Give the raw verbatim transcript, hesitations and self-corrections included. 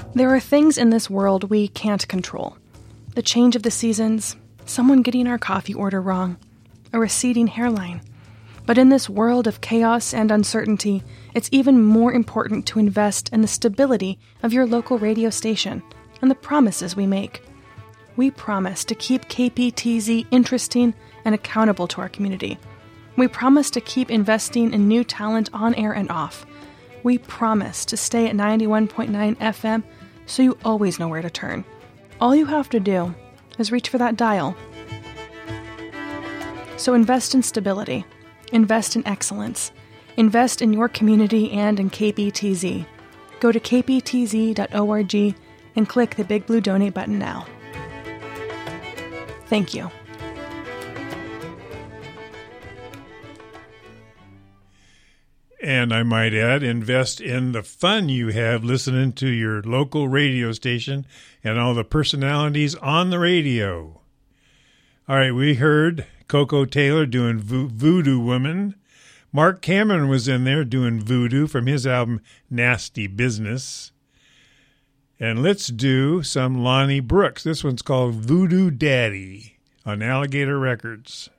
There are things in this world we can't control. The change of the seasons, someone getting our coffee order wrong, a receding hairline. But in this world of chaos and uncertainty, it's even more important to invest in the stability of your local radio station and the promises we make. We promise to keep K P T Z interesting and accountable to our community. We promise to keep investing in new talent on air and off. We promise to stay at ninety-one point nine F M so you always know where to turn. All you have to do is reach for that dial. So invest in stability. Invest in excellence. Invest in your community and in K P T Z. Go to k p t z dot org and click the big blue donate button now. Thank you. And I might add, invest in the fun you have listening to your local radio station and all the personalities on the radio. All right, we heard Koko Taylor doing Vo- Voodoo Woman. Mark Cameron was in there doing Voodoo from his album Nasty Business. And let's do some Lonnie Brooks. This one's called Voodoo Daddy on Alligator Records.